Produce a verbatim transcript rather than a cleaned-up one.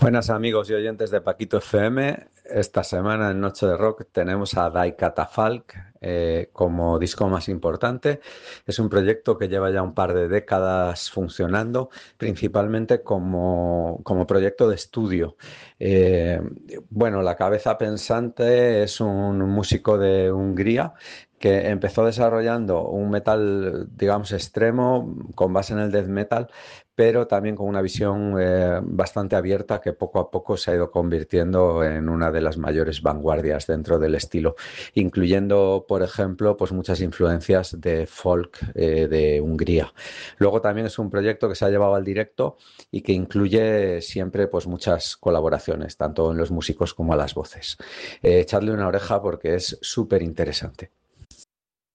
Buenas amigos y oyentes de Paquito F M. Esta semana en Noche de Rock tenemos a Die Catafalque eh, como disco más importante. Es un proyecto que lleva ya un par de décadas funcionando, principalmente como, como proyecto de estudio. Eh, bueno, la cabeza pensante es un músico de Hungría que empezó desarrollando un metal, digamos, extremo, con base en el death metal, pero también con una visión eh, bastante abierta que poco a poco se ha ido convirtiendo en una de las mayores vanguardias dentro del estilo, incluyendo, por ejemplo, pues muchas influencias de folk eh, de Hungría. Luego también es un proyecto que se ha llevado al directo y que incluye siempre pues muchas colaboraciones, tanto en los músicos como a las voces. Eh, echadle una oreja porque es súper interesante.